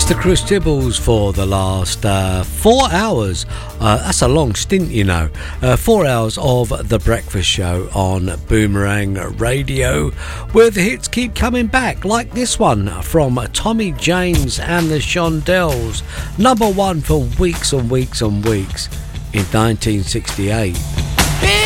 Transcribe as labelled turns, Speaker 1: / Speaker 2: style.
Speaker 1: Thanks to Chris Tibbles for the last 4 hours. That's a long stint, you know. 4 hours of The Breakfast Show on Boomerang Radio, where the hits keep coming back, like this one from Tommy James and the Shondells. Number one for weeks and weeks and weeks in 1968.